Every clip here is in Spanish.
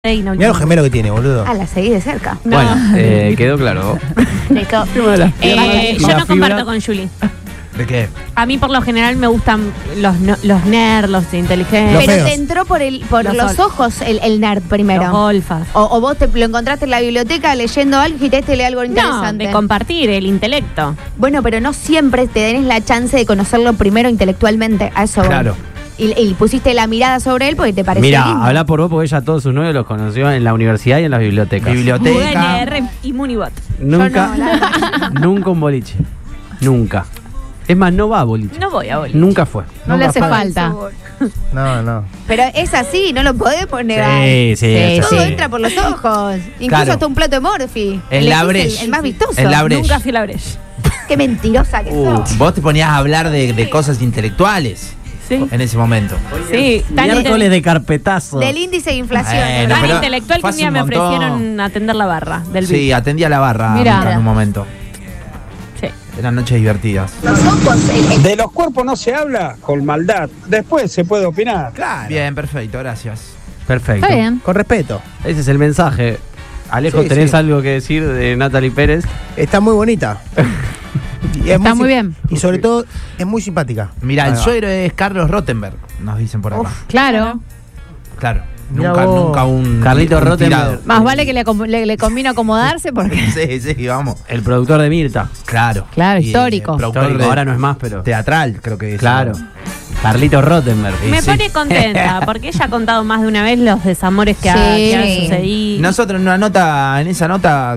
Mirá los gemelos que tiene, boludo. Ah, la seguí de cerca. No. Bueno, quedó claro. Listo. Yo no comparto con Julie. ¿De qué? A mí por lo general me gustan los nerds, los inteligentes, Los Pero feos. te entró por Los los ojos el nerd primero. los golfas. O vos lo encontraste en la biblioteca leyendo algo y dijiste lee algo No, interesante. de compartir el intelecto. Bueno, pero no siempre te tenés la chance de conocerlo primero intelectualmente. A eso voy. Claro. Y pusiste la mirada sobre él porque te pareció Mira, lindo. habla por vos porque ella a todos sus novios los conoció en la universidad y en las bibliotecas. Biblioteca. UNR y Munibot. Nunca, Yo no, nunca un boliche. Nunca. Es más, no va a boliche. No voy a boliche. Nunca fue. No le hace falta. No. Pero es así, no lo podemos negar. Sí. Todo entra por los ojos. Incluso Claro. hasta un plato de Morphy. En la Elegís Breche. el más vistoso. En la Breche. Nunca fui a la Breche. Qué mentirosa que sos. Vos te ponías a hablar de cosas intelectuales Sí. en ese momento. Sí, tan, Miércoles de carpetazo. Del índice de inflación. Bueno, ¿verdad? pero intelectual que fue un hace día un me montón. ofrecieron atender la barra del Sí, beat. atendía la barra Mirá. en un momento. Sí. Eran noches divertidas. De los cuerpos no se habla con maldad. Después se puede opinar. Claro. Bien, perfecto, gracias. Perfecto. Está bien. Con respeto. Ese es el mensaje. Alejo, Sí, ¿tenés sí. algo que decir de Natalie Pérez? Está muy bonita. Y es Está muy bien. Y sobre todo, es muy simpática. Mira, el Ahí va. suegro es Carlos Rottenberg, nos dicen por acá. Claro. Claro. Mirá Nunca, vos. nunca un Carlito un Rottenberg. tirado. Más vale que le convino acomodarse porque. Sí, vamos. El productor de Mirta. Claro. Claro, Y, histórico. productor Histórico, de ahora no es más, pero. teatral, creo que es. Claro. Carlito Rottenberg. Me sí. pone contenta porque ella ha contado más de una vez los desamores que, que han Sí. sucedido. Nosotros en esa nota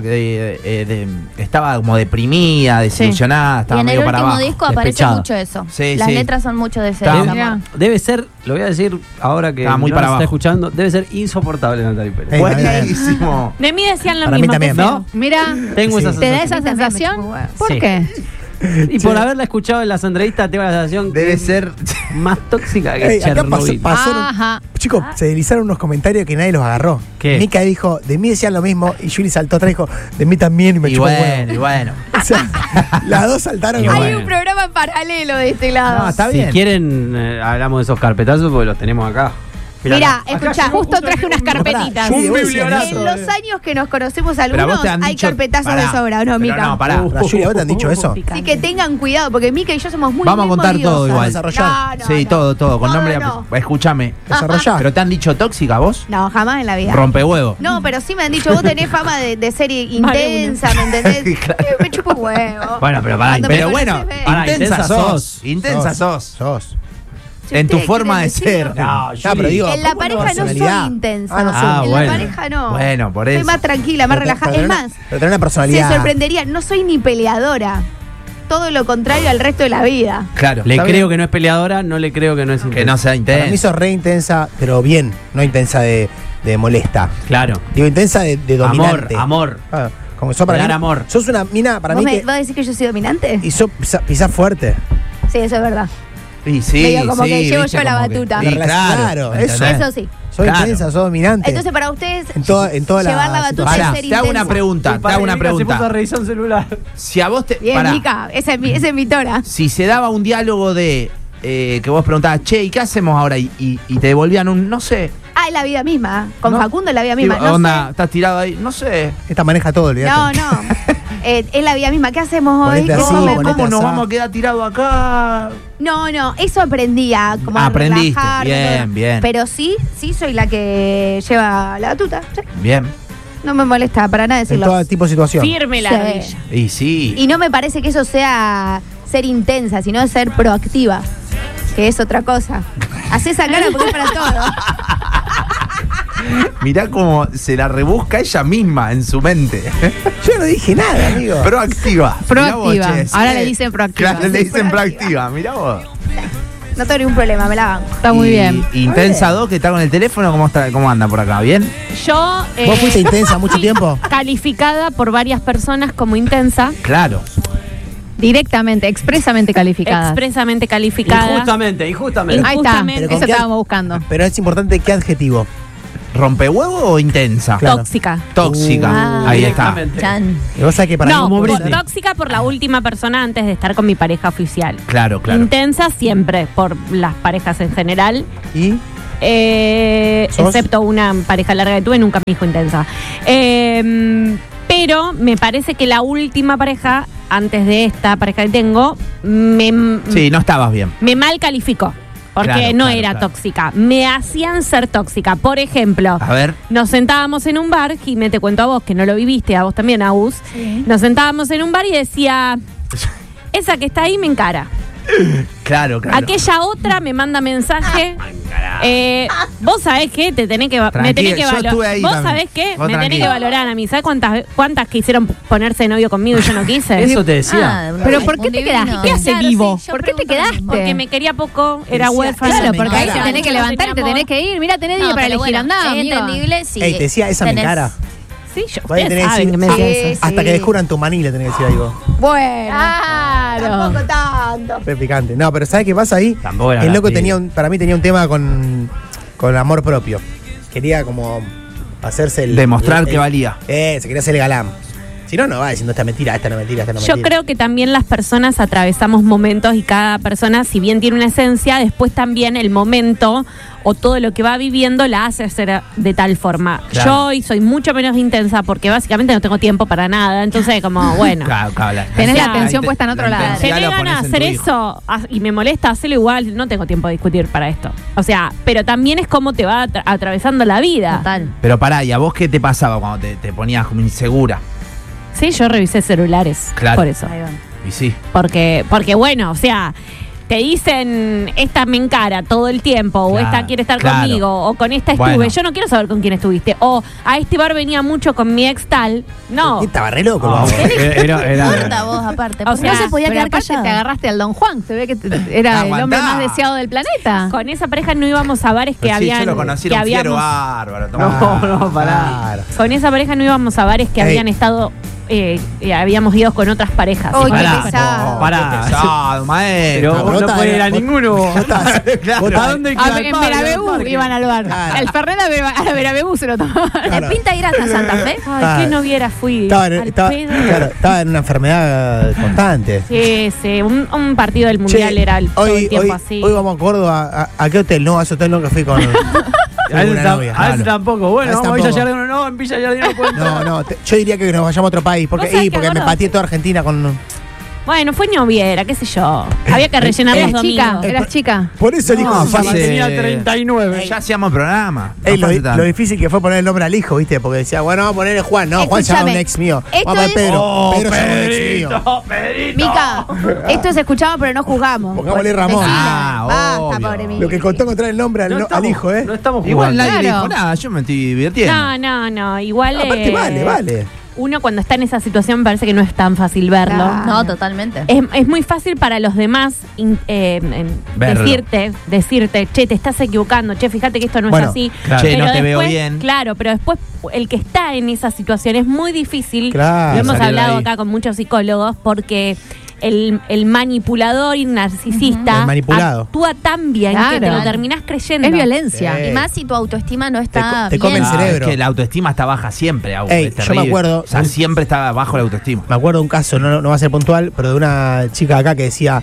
estaba como deprimida, desilusionada, Y estaba en el medio para último abajo. disco aparece despechada. mucho eso. Sí, Las sí. letras son mucho de ese Está- desamor. Mirá. Debe ser, lo voy a decir ahora que Estaba muy no para nos abajo. está escuchando, debe ser insoportable Natalie Pérez. Ey, Buenísimo. De mí decían lo Para mí mismo. también. que feo. ¿No? Mira, Tengo Sí. esa ¿te da sensación. esa A mí también me sensación? chupa un huevo. ¿Por Sí. qué? Y por haberla escuchado en las entrevistas, tengo la sensación que Debe es ser. más tóxica que Ey, acá Chernobyl. pasaron. Ajá. Chicos, se deslizaron unos comentarios que nadie los agarró. ¿Qué? Mica dijo, de mí decían lo mismo, y Julie saltó atrás y dijo, de mí también, y me Y chupó un bueno, huevo. y bueno. O sea, las dos saltaron. Y como- Hay bueno. un programa paralelo de este lado. No, está Si bien. quieren, hablamos de esos carpetazos porque los tenemos acá. Mirá, acá escuchá, Justo traje unas carpetitas. Julie, vos decías biblionario. eso. En los años que nos conocemos Pero a vos algunos, te han hay dicho. carpetazos Pará, de sobra, ¿no, pero Mica? No, pará. La Julia, ¿vos te han dicho eso? Así que tengan cuidado, porque Mica y yo somos muy Vamos a contar todo memoriosas. igual. Desarrollar. No, Sí, no. todo, con No, nombre y no. apellido. Escúchame. Desarrollá. ¿Pero te han dicho tóxica vos? No, jamás en la vida. Rompehuevo. No, pero sí me han dicho, vos tenés fama de ser intensa, ¿me entendés? Claro. Me chupo un huevo. Bueno, pero pará, Cuando me Pero bueno, conoces, ves. Pará, intensa intensa sos. sos. Intensa sos. Sos. Si En tu ustedes forma de quieren ser. decirlo. No, Ya, pero digo, En la ¿cómo pareja no personalidad? soy intensa. Ah, no Ah, en bueno. la pareja no. Bueno, por Soy eso. más tranquila, más relajada. Es más, Pero tenés una se personalidad. sorprendería. No soy ni peleadora. Todo lo contrario al resto de la vida. Claro. Le está creo bien. que no es peleadora, no le creo que no es intensa. Que no sea Para mí intensa. sos re intensa, pero bien. No intensa de molesta. Claro. Digo, intensa de dominante. Amor. Ah, como sos para De mí. dar amor. Sos una mina para ¿Vos mí me que. vas a decir que yo soy dominante? Y sos pisás fuerte. Sí, eso es verdad. Y sí, Medio como sí, que llevo viste, yo la como que- batuta. Sí, claro. Claro, eso. ¿entendés? Eso sí. Sos Claro. intensa, sos dominante. Entonces, para ustedes, en toda llevar la batuta Pará, es ser te hago intensa. una pregunta, te hago una Se puso a pregunta. revisar un celular. Si a vos te. Bien, pará. Mica, esa es mi tora. Si se daba un diálogo de. Que vos preguntabas, che, ¿y qué hacemos ahora? Y te devolvían un. No sé. Ah, es la vida misma. Con No. Facundo es la vida misma. Tipo, No onda, estás tirado ahí. No sé. Esta maneja todo, sé. olvídate. No. Es la vida misma. ¿Qué hacemos hoy? Ponete así, ¿Cómo me- ponete ¿Cómo nos asá. vamos a quedar tirados acá? No, eso aprendía. Como a Aprendiste, relajarme, bien, todo. bien. Pero sí soy la que lleva la batuta. Sí. Bien. No me molesta para nada En decirlo. todo tipo de situación. Firme la Sí. rodilla. Y sí. Y no me parece que eso sea ser intensa, sino ser proactiva, que es otra cosa. Hacé esa cara porque es para todo. Mirá cómo se la rebusca ella misma en su mente. Yo no dije nada, amigo. Proactiva. Proactiva. Mirá vos, che, Ahora sí. le dicen proactiva. Claro, le Sí, dicen proactiva. proactiva. Mirá vos. No tengo ningún problema, me la banco. Está muy bien. Intensa 2, que está con el teléfono, ¿cómo anda por acá? ¿Bien? Yo ¿Vos fuiste intensa mucho tiempo? calificada por varias personas como intensa, Claro. Directamente, expresamente calificadas. expresamente calificada. Injustamente. Ahí está, Injustamente. Pero ¿con eso qué- estábamos buscando. Pero es importante qué adjetivo. ¿Rompehuevo o intensa? Claro. Tóxica. Tóxica. Ah. Ahí está. Chan. Y vos sabés que para No, mí. por- Britney. tóxica por la última persona antes de estar con mi pareja oficial. Claro, claro. Intensa siempre por las parejas en general. Y ¿Sos? Excepto una pareja larga que tuve, nunca me dijo intensa. Pero me parece que la última pareja, antes de esta pareja que tengo, Sí, no estabas bien. me mal calificó. Porque Claro, no claro, era claro. tóxica. Me hacían ser tóxica. Por ejemplo, A ver. nos sentábamos en un bar, Jimé, te cuento a vos, que no lo viviste, a vos también, Agus. Nos sentábamos en un bar y decía, esa que está ahí me encara. Claro, claro. Aquella otra me manda mensaje. Vos sabés qué, me tenés que Tranquila, yo valorar. estuve ahí Vos también. sabés qué, Vos me tenés tranquila. que valorar a mí. ¿Sabés cuántas quisieron ponerse de novio conmigo y yo no quise? Eso te decía. Pero ¿por qué te quedaste? ¿Qué hace Claro, vivo? sí, yo ¿Por qué te pregunto lo quedaste? mismo. Porque me quería poco, era Decía, huérfana. esa Claro, me porque ahí te encara. tenés que levantar y te tenés que ir. Mira, tenés día para pero elegir, bueno, andá, es amigo. entendible si Ey, te decía, esa me tenés- encara. Sí, yo, Vos ahí ustedes tenés saben que que me decir- decía eso. Hasta que descubran tu maní le tenés que decir algo. Bueno, Claro. tampoco tanto. Re picante. No, pero ¿sabes qué pasa ahí? Tampoco era El la loco piba. tenía para mí tenía un tema con amor propio. Quería como hacerse el... Demostrar que valía. Se quería hacer el galán. Si no, no va diciendo esta mentira, esta no mentira, esta no Yo mentira. creo que también las personas atravesamos momentos y cada persona, si bien tiene una esencia, después también el momento o todo lo que va viviendo la hace ser de tal forma. Claro. Yo hoy soy mucho menos intensa porque básicamente no tengo tiempo para nada. Entonces, como, bueno. Claro, claro, Tenés la la atención inte- puesta en otro la lado. intensidad Tenés lo ganas pones de en hacer tu hijo. eso y me molesta hacerlo igual, no tengo tiempo de discutir para esto. O sea, pero también es como te va atravesando la vida. Total. Pero pará, ¿y a vos qué te pasaba cuando te ponías como insegura? Sí, yo revisé celulares. Claro. Por eso. Ahí va. Y sí. Porque bueno, o sea, te dicen, esta me encara todo el tiempo, o Claro, esta quiere estar claro. conmigo, o con esta estuve. Bueno. Yo no quiero saber con quién estuviste. O a este bar venía mucho con mi ex tal. No. ¿Qué estaba re loco? No, vamos. Corta vos aparte. O Porque sea, no se podía Pero quedar aparte callado. te agarraste al Don Juan. Se ve que era el hombre Aguantá. más deseado del planeta. Con esa pareja no íbamos a bares que Sí, habían. yo lo conocí, que era un fiero habíamos, bárbaro. No, pará. Claro. con esa pareja no íbamos a bares que Ey. habían estado. Habíamos ido con otras parejas. Uy, qué Pará. pesado. Pará. Pesado, maestro. Pero vos no Vos podés ir a vos- ninguno. vos estabas- Claro. vos estabas- ¿A dónde En Verabeu iban al bar. Claro. El Fernet a Verabeu se lo tomaban. Claro. ¿Te pinta ir hasta Santa Fe? Ay, qué noviera fui. Estaba, al estaba- pedo. claro, estaba en una enfermedad constante. Sí, sí, un partido del mundial Che, era todo hoy, el tiempo hoy- así. hoy vamos a Córdoba. ¿A qué hotel? No, a ese hotel no que fui con A ese una novia. a ese tampoco. Bueno, A ese vamos a Villa tampoco. Jardino. No, en Villa Jardino no puedo entrar. No, yo diría que nos vayamos a otro país. ¿Vos Porque, sabés que porque me gordo? pateé toda Argentina con. Bueno, fue noviera, qué sé yo. Había que rellenar los Eras chica, domingos. eras chica. Por eso el hijo No, se fue llama- hace- Tenía 39. Ya hacíamos programa. Ey, No fue hace tanto. lo difícil que fue poner el nombre al hijo, ¿viste? Porque decía, bueno, vamos a ponerle Juan. No, Juan se llama un Escúchame, ex mío. esto Vamos a poner es- Pedro. Oh, Pedro se llama un ex mío. Pedrito. Mica, esto es escuchado pero no juzgamos. Pongámosle Ramón. Decile. Ah, Basta, obvio. pobre Mica. Lo que costó encontrar el nombre No al estamos- hijo, ¿eh? No estamos Igual jugando. nadie le Claro. dijo nada, yo me estoy divirtiendo. No, igual. Aparte, vale. Uno cuando está en esa situación me parece que no es tan fácil verlo. Claro. No, totalmente. Es muy fácil para los demás Verlo. decirte, che, te estás equivocando, che, fíjate que esto no Bueno, es así. claro. Che, Pero no te veo después- bien. Claro, pero después el que está en esa situación es muy difícil. Claro. Lo hemos Salir de hablado ahí. acá con muchos psicólogos porque el manipulador y narcisista El manipulado. actúa tan bien que te Claro. lo terminás creyendo. Es violencia. Sí. Y más si tu autoestima no está te come bien. el cerebro. Es que la autoestima está baja siempre, Agus, Ey, es yo me terrible. acuerdo- O sea, siempre está bajo la autoestima. Me acuerdo de un caso, no va a ser puntual, pero de una chica acá que decía,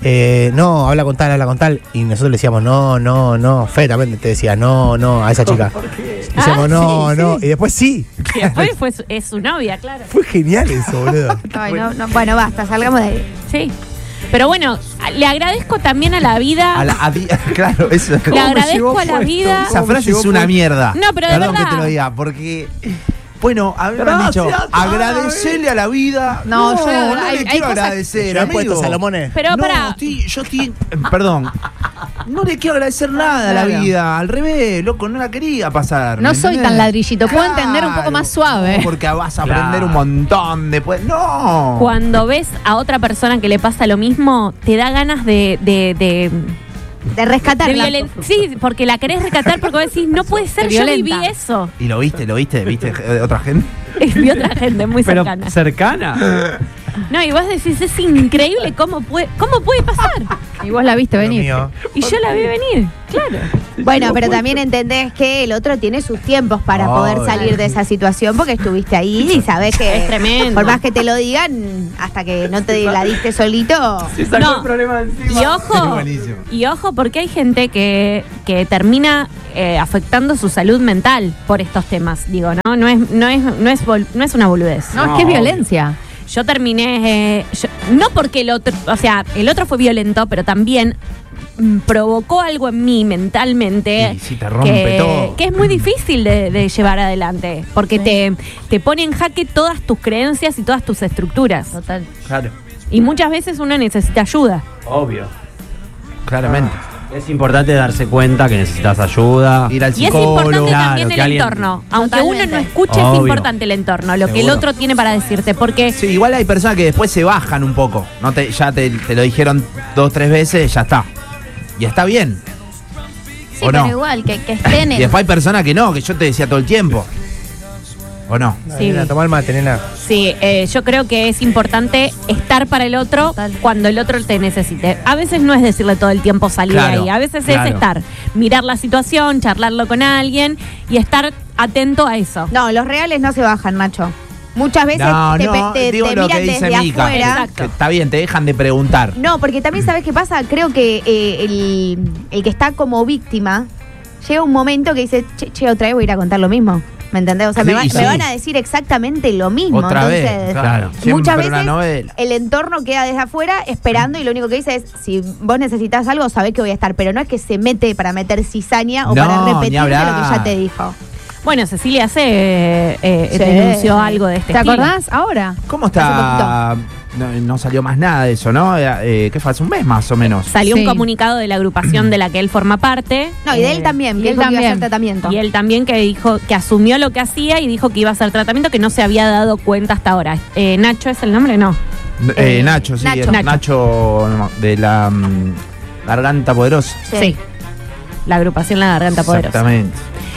no, habla con tal. Y nosotros le decíamos, no. Fe también te decía, no, a esa chica. Decíamos, no. Y después sí. Y después es su novia, claro. Fue genial eso, boludo. Ay, no, bueno, basta, salgamos de ahí. Sí. Pero bueno, le agradezco también a la vida. Claro, eso. Le agradezco a la vida. Esa frase es una mierda. No, pero de Perdón verdad. que te lo diga, porque. Bueno, a mí me han dicho, agradecerle a la vida. No, yo- no hay- le hay quiero cosas- agradecer, ¿Se han puesto amigo. Salomones? Pero No, pará. yo estoy. Perdón. No le quiero agradecer nada a la Claro. vida. Al revés, loco, no la quería pasar. No ¿me soy entendés? tan ladrillito, puedo entender un poco más suave. No, porque vas a Claro. aprender un montón después. ¡No! Cuando ves a otra persona que le pasa lo mismo, te da ganas de De rescatarla. Sí, porque la querés rescatar porque vos decís, no puede ser, Te yo violenta. viví eso. ¿Y lo viste? ¿Viste otra gente? Vi otra gente muy Pero cercana. cercana. No, y vos decís, es increíble cómo puede pasar. Y vos la viste Dios venir. mío. Y yo la vi venir, claro. Bueno, pero también entendés que el otro tiene sus tiempos para poder salir de esa situación porque estuviste ahí y sabés que Es tremendo. por más que te lo digan, hasta que no te la diste solito. Se sacó No. el problema de encima. Y ojo, porque hay gente que termina afectando su salud mental por estos temas. Digo, no es una boludez. No, es que es violencia. Yo terminé, no porque el otro, o sea, el otro fue violento, pero también provocó algo en mí mentalmente Y sí, te rompe todo. que es muy difícil de llevar adelante, porque te pone en jaque todas tus creencias y todas tus estructuras. Total. Claro, Y muchas veces uno necesita ayuda. Obvio. claramente. Es importante darse cuenta que necesitas ayuda. Ir al Y es psicólogo. importante Claro, también que el alguien- entorno. Aunque Totalmente. uno no escuche, es Obvio. importante el entorno, lo que el Seguro. otro tiene para decirte. Porque Sí, igual hay personas que después se bajan un poco. No te, ya te lo dijeron 2 o 3 veces, ya está. Y está bien. Sí, ¿O pero no? igual, que estén Y en... después hay personas que no, que yo te decía todo el tiempo. ¿O no? Sí. Nena, tomá el mate, nena. sí, yo creo que es importante estar para el otro Total. cuando el otro te necesite. A veces no es decirle todo el tiempo salir Claro, ahí. A veces claro. es estar, mirar la situación, charlarlo con alguien y estar atento a eso. No, los reales no se bajan, Nacho. Muchas veces No, te, no, te digo lo que miran dice desde Mica. afuera. Exacto. Que está bien, te dejan de preguntar. No, porque también, ¿sabes qué pasa? Creo que el que está como víctima llega un momento que dice, che, otra vez voy a ir a contar lo mismo. ¿Me entendés? O sea, Sí, me sí. van a decir exactamente lo mismo. Otra vez. Entonces, claro. Siempre muchas una veces novela. el entorno queda desde afuera esperando y lo único que dice es, si vos necesitas algo, sabés que voy a estar. Pero no es que se mete para meter cizaña o No, para ni repetirte hablar. lo que ya te dijo. Bueno, Cecilia se Sí. denunció algo de este ¿Te estilo. acordás? Ahora. ¿Cómo está? No salió más nada de eso, ¿no? ¿Qué fue? Hace un mes más o menos. Salió un Sí. comunicado de la agrupación de la que él forma parte. No, y de él también, y que él dijo que iba a también. hacer tratamiento. Y él también que dijo que asumió lo que hacía y dijo que iba a hacer tratamiento que no se había dado cuenta hasta ahora. ¿Nacho es el nombre? No. Nacho, sí. Nacho. Nacho de la Garganta Poderosa. Sí. La agrupación La Garganta Poderosa. Exactamente.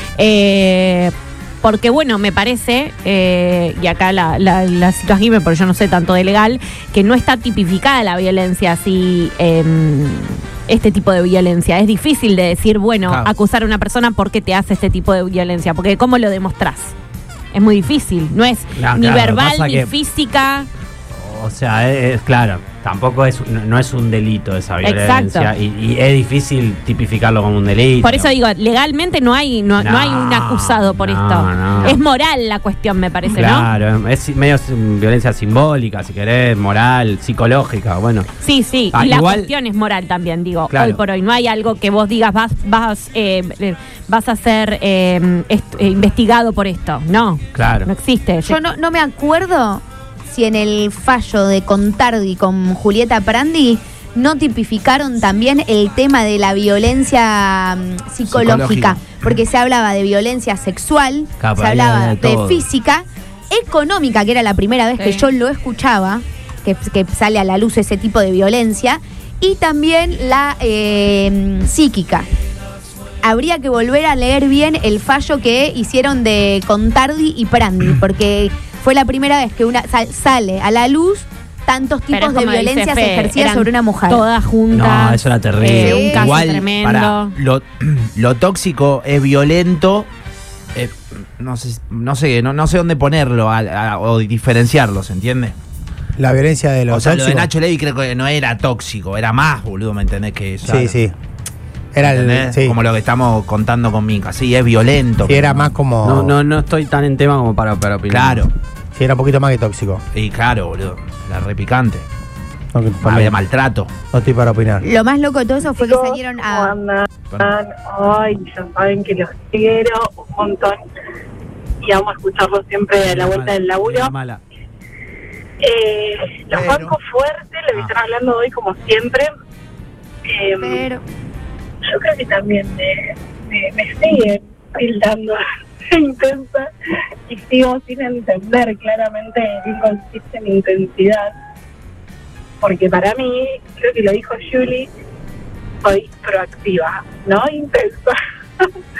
Porque bueno, me parece, y acá la cito a Jimé, porque yo no sé tanto de legal, que no está tipificada la violencia así, este tipo de violencia. Es difícil de decir, bueno, Claro. acusar a una persona porque te hace este tipo de violencia, porque ¿cómo lo demostrás? Es muy difícil, no es Claro, ni claro, verbal pasa ni que- física. O sea, es claro, tampoco no es un delito esa violencia. Exacto. Y es difícil tipificarlo como un delito. Por eso digo, legalmente no hay un acusado por esto. no. Es moral la cuestión, me parece, ¿no? Claro, es medio violencia simbólica, si querés, moral, psicológica, bueno. Sí, sí, Ah, y la igual- cuestión es moral también, digo, Claro. hoy por hoy. No hay algo que vos digas, vas a ser investigado por esto. No, Claro. no existe. Yo no me acuerdo si en el fallo de Contardi con Julieta Prandi no tipificaron también el tema de la violencia psicológica, porque se hablaba de violencia sexual, Claro, se ahí hablaba había de de todo. física, económica, que era la primera vez que Sí. yo lo escuchaba, que sale a la luz ese tipo de violencia, y también la psíquica. Habría que volver a leer bien el fallo que hicieron de Contardi y Prandi, porque fue la primera vez que sale a la luz tantos Pero tipos es de como dice violencia se Fe, ejercida eran sobre una mujer. Todas juntas. No, eso era terrible. Sí. Un caso Igual, tremendo. pará, lo tóxico es violento. No sé dónde ponerlo o diferenciarlo, ¿se entiende? La violencia de los O sea, lo de tóxicos. Nacho Levi creo que no era tóxico, era más, boludo, ¿me entendés? Que eso. Sí, sí. Era ¿Entendés? sí. Como lo que estamos contando con Mica. Sí, es violento. Sí, pero era no. más como. No estoy tan en tema como para opinar. Claro. Sí, era un poquito más que tóxico. Y claro, boludo. La repicante. No, que- Había maltrato. no estoy para opinar. Lo más loco de todo eso fue que Chicos, salieron ¿cómo a... andan? Ay, ya saben que los quiero un montón y vamos a escucharlos siempre a la vuelta del laburo. Mala. Los Pero- bancos fuertes, lo que están hablando hoy como siempre. Pero... Yo creo que también me siguen tildando de intensa y sigo sin entender claramente en qué consiste mi intensidad. Porque para mí, creo que lo dijo Julie, soy proactiva, no intensa.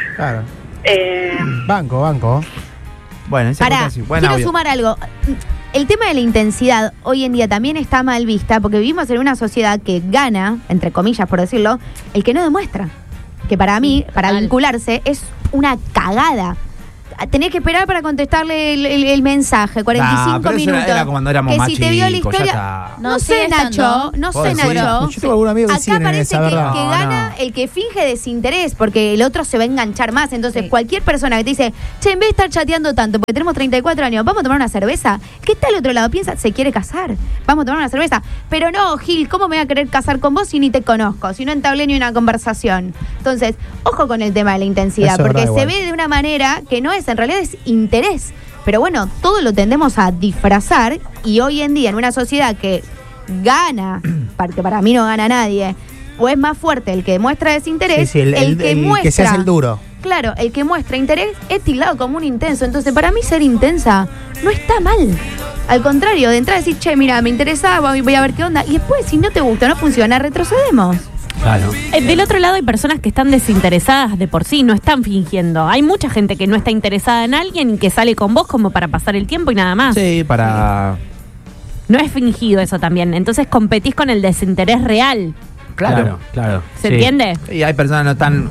Claro. Banco. Bueno, ese Pará, fue así. Buen quiero audio. sumar algo. el tema de la intensidad hoy en día también está mal vista porque vivimos en una sociedad que gana, entre comillas por decirlo, el que no demuestra. Que para mí, para vincularse, es una cagada. Tenés que esperar para contestarle el mensaje, 45 pero eso minutos. era cuando éramos que más si te vio la chicos, ya historia. está. No No, sé, sigue Nacho. estando. No ¿Vos sé, decís? Nacho. Yo tengo algún amigo que Acá siguen en parece esa, que ¿verdad? No, gana no. el que finge desinterés, porque el otro se va a enganchar más. Entonces, Sí. cualquier persona que te dice, che, en vez de estar chateando tanto, porque tenemos 34 años, vamos a tomar una cerveza. ¿Qué está al otro lado? Piensa, se quiere casar. Vamos a tomar una cerveza. Pero no, Gil, ¿cómo me voy a querer casar con vos si ni te conozco? Si no entablé ni una conversación. Entonces, ojo con el tema de la intensidad, Eso es porque verdad, se igual. ve de una manera que no es, en realidad es interés. Pero bueno, todo lo tendemos a disfrazar y hoy en día en una sociedad que gana, porque para mí no gana nadie, o es más fuerte el que muestra desinterés, Sí, sí, el que se hace el duro. Claro, el que muestra interés es tildado como un intenso. Entonces, para mí ser intensa no está mal. Al contrario, de entrada decir, che, mira, me interesa, voy a ver qué onda. Y después, si no te gusta, no funciona, retrocedemos. Claro. Del otro lado hay personas que están desinteresadas de por sí, no están fingiendo. Hay mucha gente que no está interesada en alguien y que sale con vos como para pasar el tiempo y nada más. Sí, para... No es fingido eso también. Entonces competís con el desinterés real. Claro. Claro. ¿Se Sí. entiende? Y hay personas que no están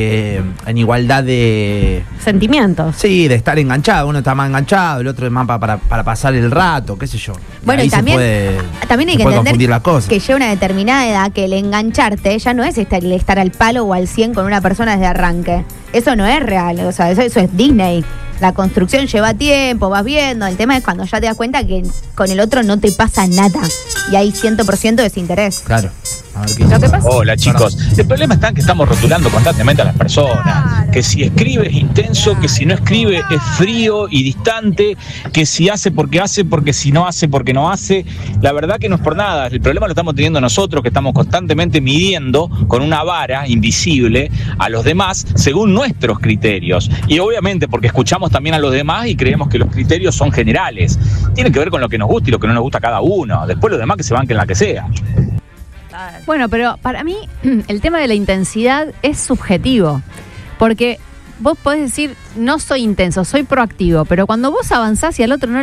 en igualdad de... Sentimientos. Sí, de estar enganchado. Uno está más enganchado, el otro es más para pasar el rato, qué sé yo. Bueno, Ahí y también, se también hay que puede entender confundir las cosas. que llega una determinada edad que el engancharte ya no es el estar al palo o al 100 con una persona desde arranque. Eso no es real, o sea, eso es Disney. La construcción lleva tiempo, vas viendo. El tema es cuando ya te das cuenta que con el otro no te pasa nada. Y hay 100% de desinterés. Claro. A ver qué Lo dice. que pasa- Hola chicos, el problema está en que estamos rotulando constantemente a las personas, que si escribe es intenso, que si no escribe es frío y distante, que si hace, porque si no hace, porque no hace. La verdad que no es por nada, el problema lo estamos teniendo nosotros, que estamos constantemente midiendo con una vara invisible a los demás según nuestros criterios. Y obviamente porque escuchamos también a los demás y creemos que los criterios son generales. Tiene que ver con lo que nos gusta y lo que no nos gusta a cada uno. Después los demás que se banquen la que sea. Bueno, pero para mí el tema de la intensidad es subjetivo, porque vos podés decir, no soy intenso, soy proactivo, pero cuando vos avanzás y al otro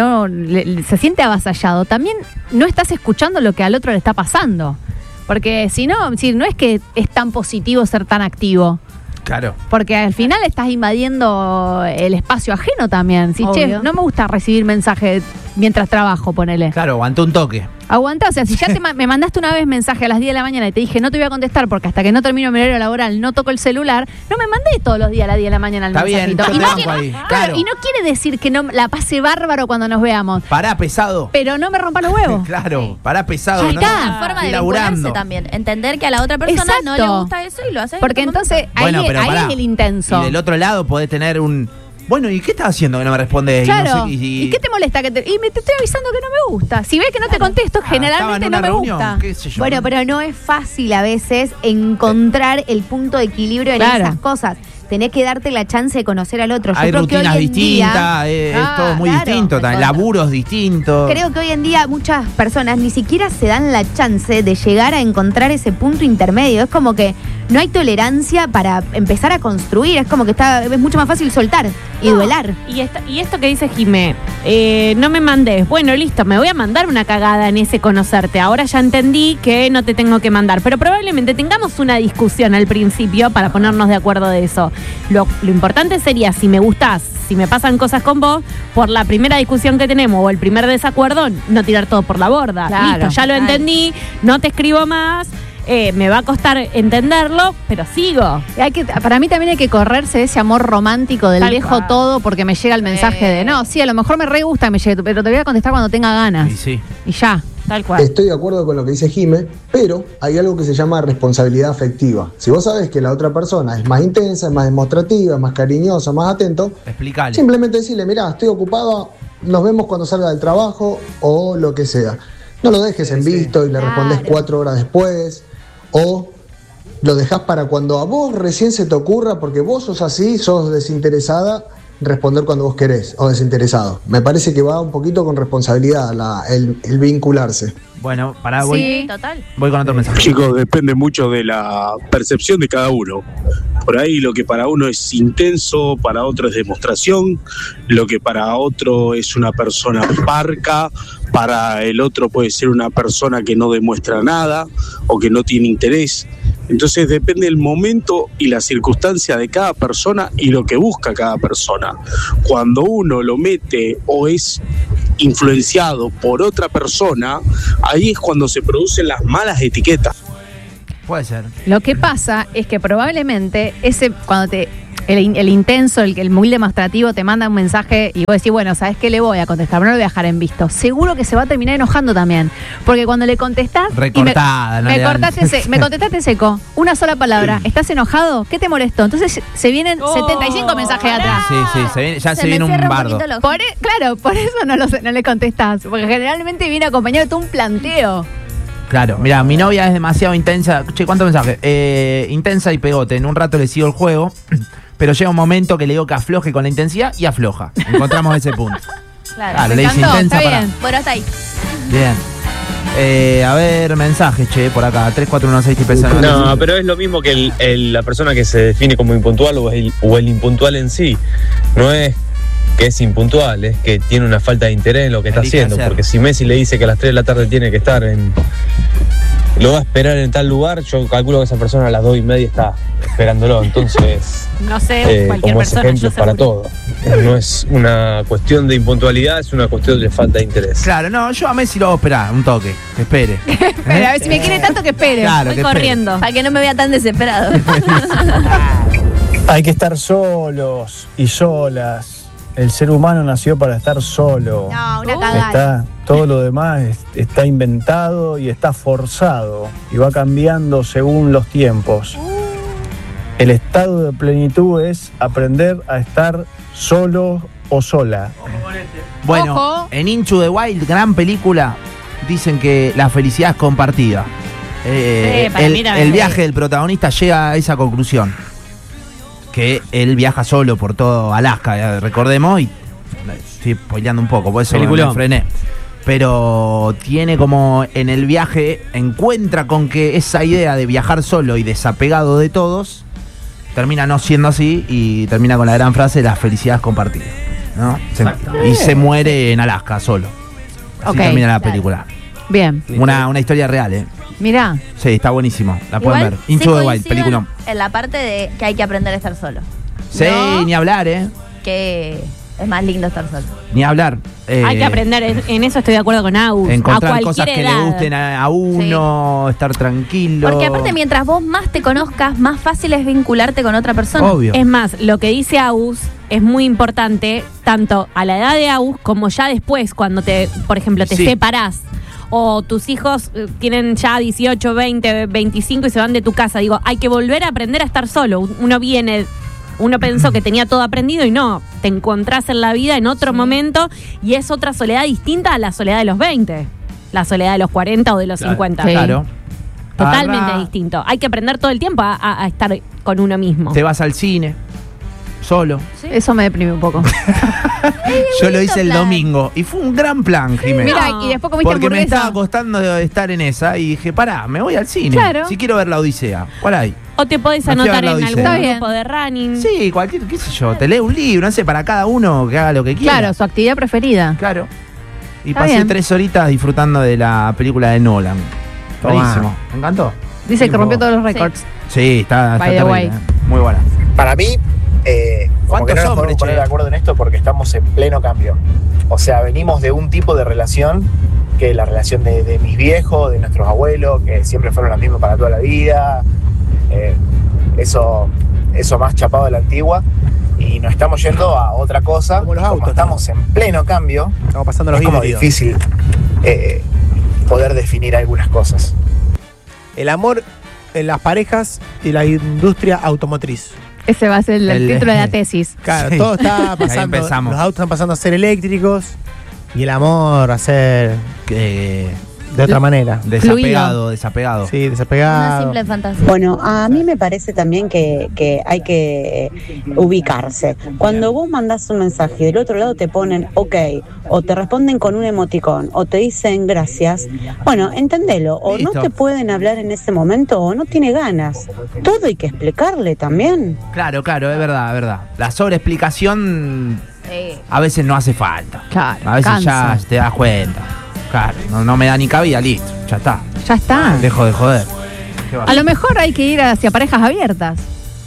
se siente avasallado, también no estás escuchando lo que al otro le está pasando, porque si no es que es tan positivo ser tan activo. Claro. Porque al final estás invadiendo el espacio ajeno también. Si, che, Obvio. no me gusta recibir mensajes mientras trabajo, ponele. Claro, aguantó un toque. Aguanta, o sea, si ya me mandaste una vez mensaje a las 10 de la mañana y te dije no te voy a contestar porque hasta que no termino mi horario laboral no toco el celular, no me mandé todos los días a las 10 de la mañana el Está bien, mensajito. yo Y te no banco quiere- ahí, claro, claro. y no quiere decir que no la pase bárbaro cuando nos veamos, Pará, pesado. pero no me rompa los huevos. Claro, pará, pesado. Ya ¿no? está. Una forma Estoy de laburando. vincularse también. Entender que a la otra persona no le Exacto. gusta eso y lo hace. Porque entonces ahí, Bueno, pero ahí pará. es el intenso. Y del otro lado podés tener un... Bueno, ¿y qué estás haciendo que no me respondes? Claro. Y, no sé, ¿Y qué te molesta? Te estoy avisando que no me gusta. Si ves que no te contesto, estaba en generalmente una no me reunión, gusta. qué sé yo. Bueno, pero no es fácil a veces encontrar el punto de equilibrio en Claro. esas cosas. Tenés que darte la chance de conocer al otro. Yo Hay creo que rutinas hoy en día, distintas, es todo muy claro, distinto, también, laburos distintos. creo que hoy en día muchas personas ni siquiera se dan la chance de llegar a encontrar ese punto intermedio. Es como que no hay tolerancia para empezar a construir. Es como que es mucho más fácil soltar y duelar. Y esto que dice Jimé, no me mandes. Bueno, listo, me voy a mandar una cagada en ese conocerte. Ahora ya entendí que no te tengo que mandar. Pero probablemente tengamos una discusión al principio para ponernos de acuerdo de eso. Lo importante sería, si me gustás, si me pasan cosas con vos, por la primera discusión que tenemos o el primer desacuerdo, no tirar todo por la borda. Claro, listo, ya lo claro. entendí, no te escribo más. Me va a costar entenderlo, pero sigo. Para mí también hay que correrse de ese amor romántico del Tal dejo cual. todo porque me llega el mensaje de no, sí, a lo mejor me re gusta, me llegue, pero te voy a contestar cuando tenga ganas. Y sí. Y ya. Tal cual. Estoy de acuerdo con lo que dice Jime, pero hay algo que se llama responsabilidad afectiva. Si vos sabés que la otra persona es más intensa, es más demostrativa, es más cariñosa, más atento, Explicale. simplemente decirle, mirá, estoy ocupada, nos vemos cuando salga del trabajo o lo que sea. No lo dejes en visto y le respondés 4 horas después, o lo dejás para cuando a vos recién se te ocurra, porque vos sos así, sos desinteresada responder cuando vos querés o desinteresado. Me parece que va un poquito con responsabilidad el vincularse. Bueno, Sí, total. voy con otro mensaje. Chicos, depende mucho de la percepción de cada uno. Por ahí lo que para uno es intenso, para otro es demostración, lo que para otro es una persona parca, para el otro puede ser una persona que no demuestra nada o que no tiene interés. Entonces depende del momento y la circunstancia de cada persona y lo que busca cada persona. Cuando uno lo mete o es influenciado por otra persona, ahí es cuando se producen las malas etiquetas. Puede ser. Lo que pasa es que probablemente cuando el intenso, el muy demostrativo te manda un mensaje y vos decís, bueno, ¿sabés qué le voy a contestar? No lo voy a dejar en visto. Seguro que se va a terminar enojando también. Porque cuando le contestás... Recortada, me contestaste seco. Una sola palabra. ¿Estás enojado? ¿Qué te molestó? Entonces se vienen 75 mensajes atrás. Sí, se viene un bardo. Claro, por eso no le contestás. Porque generalmente viene acompañado de todo un planteo. Claro, mira, mi novia es demasiado intensa. Che, ¿cuántos mensajes? Intensa y pegote. En un rato le sigo el juego. Pero llega un momento que le digo que afloje con la intensidad y afloja. Encontramos ese punto. Claro, le dice intensa para. Bueno, hasta ahí. Bien. A ver, mensajes, che, por acá. 3416 No, pero es lo mismo que la persona que se define como impuntual o el impuntual en sí. No es que es impuntual, es que tiene una falta de interés en lo que está haciendo. Porque si Messi le dice que a las 3 de la tarde tiene que estar lo va a esperar en tal lugar, yo calculo que esa persona a las 2:30 está esperándolo, entonces no sé, cualquier como persona, ejemplo para todo. No es una cuestión de impuntualidad, es una cuestión de falta de interés. Claro, no, yo a Messi lo hago esperar, un toque, que espere. Espera, a ver si me quiere tanto que espere. Claro, Voy que corriendo, para que no me vea tan desesperado. Hay que estar solos y solas. El ser humano nació para estar solo. No, una cagada. Todo lo demás está inventado y está forzado y va cambiando según los tiempos. El estado de plenitud es aprender a estar solo o sola. Bueno, Ojo. en Into the Wild, gran película, dicen que la felicidad es compartida. para mí también. El viaje del protagonista llega a esa conclusión. Que él viaja solo por todo Alaska, recordemos, y estoy spoileando un poco, por eso me frené. Pero tiene como en el viaje, encuentra con que esa idea de viajar solo y desapegado de todos, termina no siendo así y termina con la gran frase, la felicidad es compartida, ¿no? Y se muere en Alaska solo. Así termina la película. Bien. Una historia real, Mirá. Sí, está buenísimo. La pueden Igual, ver. Into the Wild, película. En la parte de que hay que aprender a estar solo. Sí, ni hablar, Que es más lindo estar solo. Ni hablar. Hay que aprender, en eso estoy de acuerdo con Agus. Encontrar a cosas que edad. le gusten a uno, estar tranquilo. Porque aparte, mientras vos más te conozcas, más fácil es vincularte con otra persona. Obvio. Es más, lo que dice Agus es muy importante, tanto a la edad de Agus como ya después, cuando por ejemplo, te separás. O tus hijos tienen ya 18, 20, 25 y se van de tu casa. Digo, hay que volver a aprender a estar solo. Uno pensó que tenía todo aprendido y no. Te encontrás en la vida en otro momento y es otra soledad distinta a la soledad de los 20. La soledad de los 40 o de los 50. Claro. Totalmente distinto. Hay que aprender todo el tiempo a estar con uno mismo. Te vas al cine, solo. Sí. Eso me deprime un poco. Yo lo hice el domingo y fue un gran plan, Jiménez. Mira, y después comiste porque me hamburguesa. estaba costando de estar en esa y dije, pará, me voy al cine. Claro. Si quiero ver la Odisea. ¿Cuál hay? O te podés Me fui a anotar ver la en Odisea. algún grupo de running. Sí, cualquier, qué sé yo, te leo un libro, no sé, para cada uno que haga lo que quiera. Claro, su actividad preferida. Claro. Y Está pasé bien. 3 horitas disfrutando de la película de Nolan. Buenísimo. Me encantó. Dice que rompió todos los récords. Sí, está By the terrible, way. Muy buena. Para mí, como que no nos hombres, podemos poner che? de acuerdo en esto porque estamos en pleno cambio. O sea, venimos de un tipo de relación, que es la relación de mis viejos, de nuestros abuelos, que siempre fueron las mismas para toda la vida. Eso más chapado de la antigua. Y nos estamos yendo a otra cosa. Como los Como autos, estamos en pleno cambio, Estamos pasando los es como híbridos. difícil poder definir algunas cosas. El amor en las parejas y la industria automotriz. Ese va a ser el título de la tesis. Claro, Sí. todo está Ahí pasando. empezamos. Los autos están pasando a ser eléctricos y el amor a ser de otra manera. Desapegado. Sí, desapegado. Una simple fantasía. Bueno, a mí me parece también que hay que ubicarse. Cuando vos mandás un mensaje y del otro lado te ponen ok, o te responden con un emoticón, o te dicen gracias, bueno, entendelo, o Listo. no te pueden hablar en ese momento, o no tiene ganas. Todo hay que explicarle también. Claro, es verdad. La sobreexplicación a veces no hace falta. Claro, A veces cansa. ya te das cuenta. Claro, no me da ni cabida, listo, ya está. Ya está. Dejo de joder. ¿Qué va? A lo mejor hay que ir hacia parejas abiertas.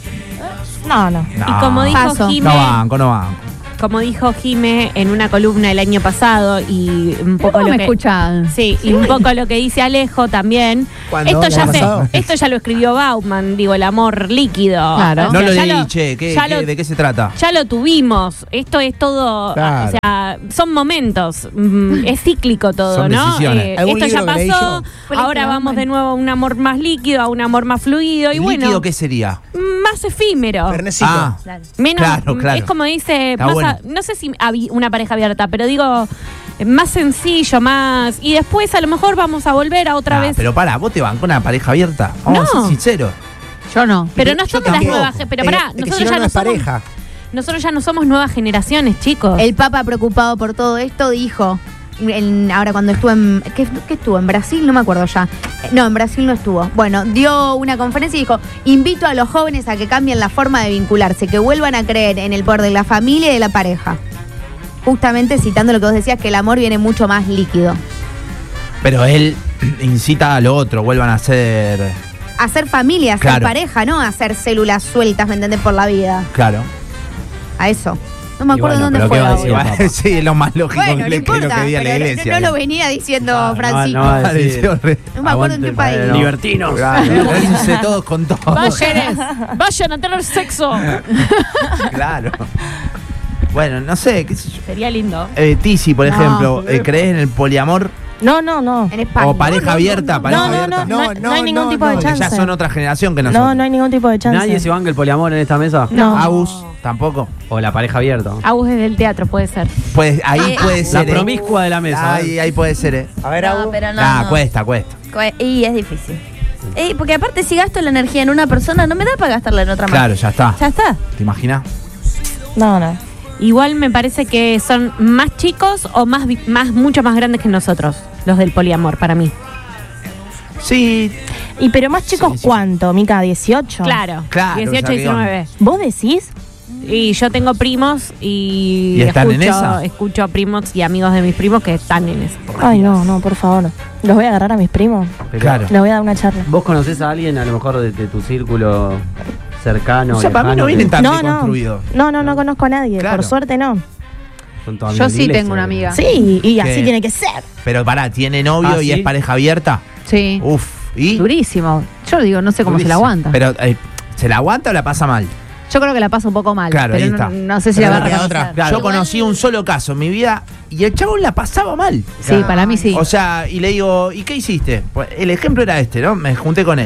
No. No. Y como dijo Paso. Jimé, No banco. como dijo Jimé en una columna el año pasado y un poco ¿Cómo lo me que escuchan? Sí, y un poco lo que dice Alejo también. ¿Cuándo? Esto ¿El ya año pasado? esto ya lo escribió Bauman, digo, el amor líquido. Claro. O No sea, lo ya leí, che, ¿de qué se trata? ya lo tuvimos. Esto es todo, Claro. o sea, son momentos. Es cíclico todo, Son ¿no? decisiones. ¿Algún Esto ya libro que leí pasó. yo? Ahora vamos de nuevo a un amor más líquido, a un amor más fluido y ¿Líquido bueno, qué sería? más efímero. Fernecito. Ah, Menos, Claro. es como dice, Está más bueno. no sé si una pareja abierta, pero digo, más sencillo, más. Y después a lo mejor vamos a volver a otra vez. Pero pará, ¿vos te bancás una pareja abierta? Vamos a No. ser sinceros. Yo no. Pero no Yo somos las tampoco. nuevas. Pero pará, Es que nosotros si no, ya no no es somos. pareja. Nosotros ya no somos nuevas generaciones, chicos. El Papa, preocupado por todo esto, dijo, ahora cuando estuvo en... ¿Qué estuvo? ¿En Brasil? No me acuerdo ya. No, en Brasil no estuvo. Bueno, dio una conferencia y dijo, invito a los jóvenes a que cambien la forma de vincularse, que vuelvan a creer en el poder de la familia y de la pareja. Justamente citando lo que vos decías, que el amor viene mucho más líquido. Pero él incita a lo otro, vuelvan a ser. Hacer familia, hacer Claro. pareja, ¿no? Hacer células sueltas, ¿me entendés? Por la vida. Claro. A eso. No me Y acuerdo bueno, dónde pero fue. ¿qué va a decir? ahora. Papa. Sí, es lo más lógico Bueno, no que es lo importa, que diga la pero iglesia. no lo venía diciendo Francisco. No va a decir, No me acuerdo en qué país. Libertinos. Agárrense todos con todo. Vayan a tener sexo. Claro. Bueno, no sé, qué sé yo. Sería lindo. Tizi, por No. ejemplo, ¿crees en el poliamor No. En España. o pareja abierta? Pareja abierta. No hay ningún tipo de Porque chance. ya son otra generación que nosotros. No hay ningún tipo de chance. ¿Nadie se banca el poliamor en esta mesa? No. Agus, tampoco. O la pareja abierta. Agus es del teatro, puede ser. Pues ahí puede La ser. promiscua de la mesa. Ahí puede ser, A ver, No, Agu. pero no. Ah, no. cuesta. Y es difícil. Porque aparte si gasto la energía en una persona, no me da para gastarla en otra más. Claro, ya está. Ya está. ¿Te imaginas? No. Igual me parece que son más chicos o mucho más grandes que nosotros, los del poliamor, para mí. Sí. ¿Y pero más chicos cuánto, Mica? ¿18? Claro, Claro, 18 o sea, y ¿qué 19. ¿Vos decís? Y yo tengo primos y ¿Y están en esa? escucho primos y amigos de mis primos que están en eso. Ay, no, por favor. Los voy a agarrar a mis primos. Pero, Claro. Les voy a dar una charla. ¿Vos conocés a alguien, a lo mejor, de tu círculo cercano? O sea, para mí lejano, no vienen que- tan No. deconstruidos. No conozco a nadie. Claro. Por suerte no. son todos Yo amigos de sí iglesia, tengo una amiga. Sí, y así ¿Qué? tiene que ser. Pero pará, ¿tiene novio Ah, y ¿sí? es pareja abierta? Sí. Uf. ¿Y? Durísimo. Yo digo, no sé cómo se la aguanta. Pero, ¿se la aguanta o la pasa mal? Yo creo que la pasa un poco mal. Claro, pero ahí no, está. no sé si Pero la va a no queda reconocer. otra. Yo conocí un solo caso en mi vida y el chabón la pasaba mal. Sí, para mí sí. O sea, y le digo, ¿y qué hiciste? Pues el ejemplo era este, ¿no? Me junté con él.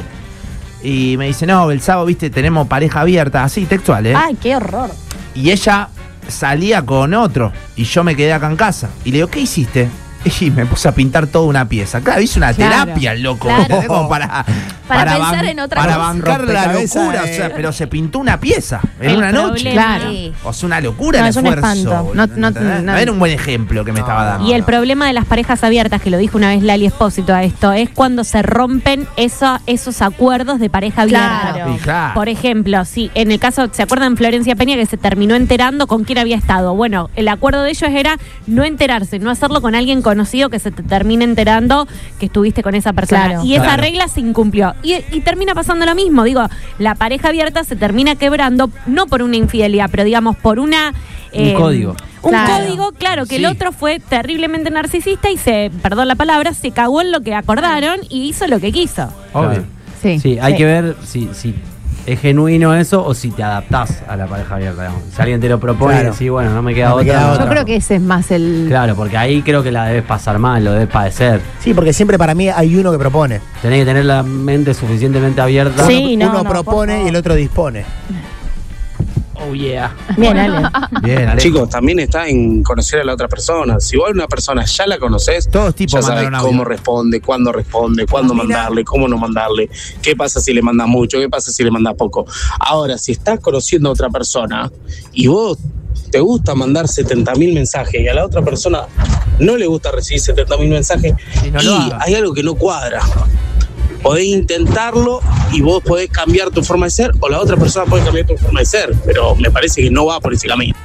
Y me dice, no, el sábado, viste, tenemos pareja abierta, así, textual, ¿eh? Ay, qué horror. Y ella salía con otro y yo me quedé acá en casa. Y le digo, ¿qué hiciste? Y me puse a pintar toda una pieza. Claro, hice una Claro. terapia, el loco. Claro. Como para pensar en otra para cosa. bancar la Rompecabezas, locura. O sea, pero se pintó una pieza en El una noche. problema- Claro. O sea, una locura No, el es un esfuerzo. espanto. boludo, No, ¿entendés? no. No era un buen ejemplo que me estaba dando. Y el problema de las parejas abiertas, que lo dijo una vez Lali Espósito a esto, es cuando se rompen esos acuerdos de pareja abierta. Claro. Y claro. Por ejemplo, si en el caso, ¿se acuerdan Florencia Peña que se terminó enterando con quién había estado? Bueno, el acuerdo de ellos era no enterarse, no hacerlo con alguien conocido que se te termine enterando que estuviste con esa persona. Claro. Y esa Claro. regla se incumplió. Y termina pasando lo mismo. Digo, la pareja abierta se termina quebrando, no por una infidelidad, pero digamos por una... Un código. Un Claro. código, claro, que Sí. el otro fue terriblemente narcisista y perdón la palabra, se cagó en lo que acordaron y hizo lo que quiso. Obvio. Claro. Sí. Sí, hay Sí. que ver si es genuino eso o si te adaptás a la pareja abierta. Digamos. Si alguien te lo propone, Claro. sí, bueno, no me queda No me otra. queda Yo otra. creo que ese es más el. Claro, porque ahí creo que la debes pasar mal, lo debes padecer. Sí, porque siempre para mí hay uno que propone. Tenés que tener la mente suficientemente abierta. Sí. Uno no, por propone favor. y el otro dispone. Oh, yeah. Bien, Ale. Bien, Ale. Chicos, también está en conocer a la otra persona. Si vos a una persona ya la conocés, todos tipos ya sabés cómo responde, cuándo mandarle, cómo no mandarle, qué pasa si le mandas mucho, qué pasa si le mandas poco. Ahora, si estás conociendo a otra persona y vos te gusta mandar 70.000 mensajes y a la otra persona no le gusta recibir 70.000 mensajes, y hay algo que no cuadra. Podés intentarlo y vos podés cambiar tu forma de ser, o la otra persona puede cambiar tu forma de ser, pero me parece que no va por ese camino.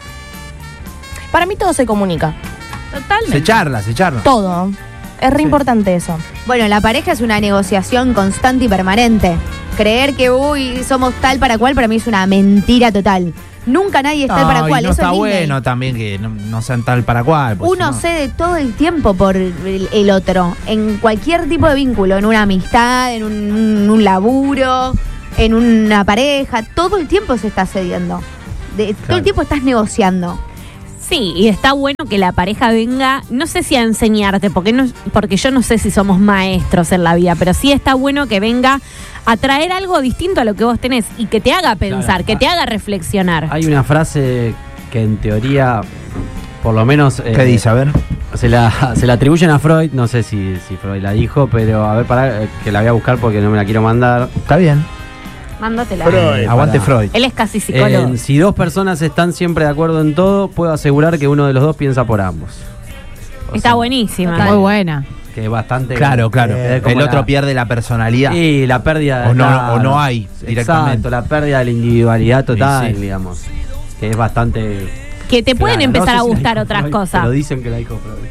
Para mí todo se comunica. Totalmente. Se charla. Todo. Es re importante eso. Bueno, la pareja es una negociación constante y permanente. Creer que somos tal para cual para mí es una mentira total. Nunca nadie es tal para cual. No Eso está es Disney. bueno también que no sean tal para cual. Pues, Uno cede todo el tiempo por el otro, en cualquier tipo de vínculo, en una amistad, en un laburo, en una pareja, todo el tiempo se está cediendo. Todo el tiempo estás negociando. Sí, y está bueno que la pareja venga, no sé si a enseñarte, porque yo no sé si somos maestros en la vida, pero sí está bueno que venga a traer algo distinto a lo que vos tenés y que te haga pensar, que te haga reflexionar. Hay una frase que en teoría, por lo menos... ¿Qué dice? A ver. Se la atribuyen a Freud, no sé si Freud la dijo, pero a ver, que la voy a buscar porque no me la quiero mandar. Está bien. Mándatela. Aguante Freud. Él es casi psicólogo. Si dos personas están siempre de acuerdo en todo, puedo asegurar que uno de los dos piensa por ambos. Está buenísima. Muy buena. Que es bastante... Claro. El otro pierde la personalidad. Y la pérdida... O no hay directamente. Exacto, la pérdida de la individualidad total, digamos. Que es bastante... Que te pueden empezar a gustar otras Freud, cosas. Pero dicen que la dijo Freud.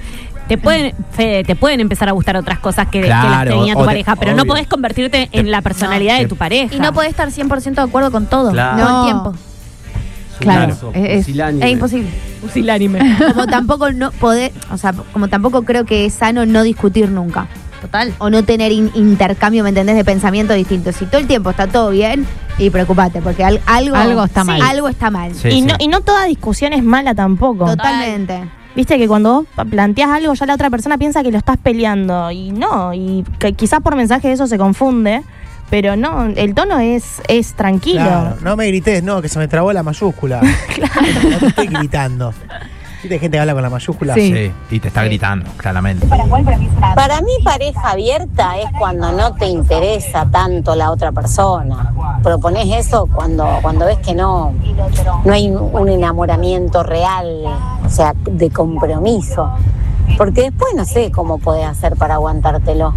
Te pueden empezar a gustar otras cosas que las tenía tu pareja, pero no podés convertirte en la personalidad de tu pareja. Y no podés estar 100% de acuerdo con todo. Claro. Todo el tiempo. Claro. Es imposible. Pusilánime. Como tampoco como tampoco creo que es sano no discutir nunca. Total. O no tener intercambio, ¿me entendés?, de pensamiento distinto. Si todo el tiempo está todo bien, y preocupate, porque algo está mal. Algo está mal. Sí, y no toda discusión es mala tampoco. Totalmente. Viste que cuando vos planteás algo, ya la otra persona piensa que lo estás peleando. Y no, y que quizás por mensaje eso se confunde. Pero no, el tono es tranquilo. Claro, no me grites, no, que se me trabó la mayúscula. Claro. No te estoy gritando. ¿Viste gente que habla con la mayúscula? Sí, y te está gritando, claramente. Para mí, pareja abierta es cuando no te interesa tanto la otra persona. Proponés eso cuando ves que no hay un enamoramiento real, o sea, de compromiso. Porque después no sé cómo podés hacer para aguantártelo.